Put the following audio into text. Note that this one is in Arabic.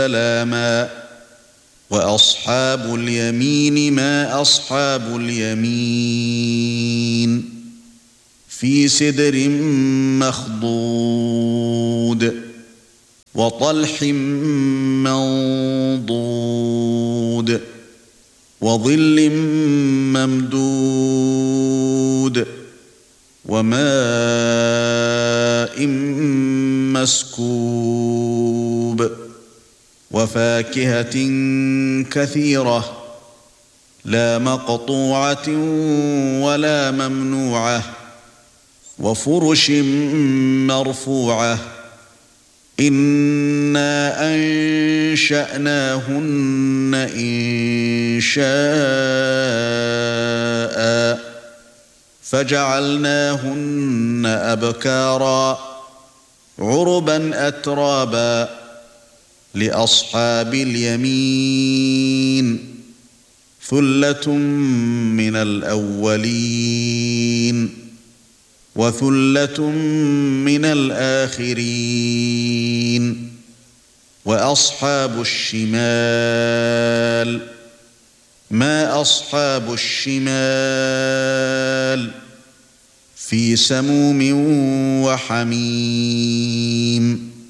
سلاما وأصحاب اليمين ما أصحاب اليمين في سدر مخضود وطلح منضود وظل ممدود وماء مسكوب وفاكهة كثيرة لا مقطوعة ولا ممنوعة وفرش مرفوعة إنا أنشأناهن إنشاء فجعلناهن أبكارا عربا أترابا لأصحاب اليمين ثلة من الأولين وثلة من الآخرين وأصحاب الشمال ما أصحاب الشمال في سموم وحميم